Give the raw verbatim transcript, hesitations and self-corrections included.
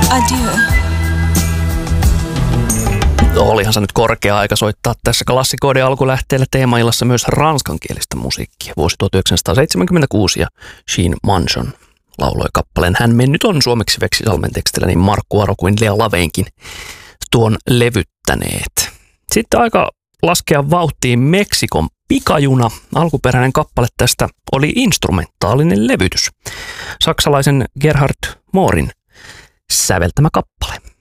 Adieu. Olihan se nyt korkea aika soittaa tässä klassikoiden alkulähteellä teemaillassa myös ranskankielistä musiikkia. Vuosi tuhatyhdeksänsataaseitsemänkymmentäkuusi ja Jean Manson lauloi kappaleen Hän mennyt on suomeksi Veksi Salmen tekstillä, niin Markku Aro kuin Lea Laveinkin tuon levyttäneet. Sitten aika laskea vauhtiin Meksikon pikajuna. Alkuperäinen kappale tästä oli instrumentaalinen levytys. Saksalaisen Gerhard Moorin säveltämä kappale.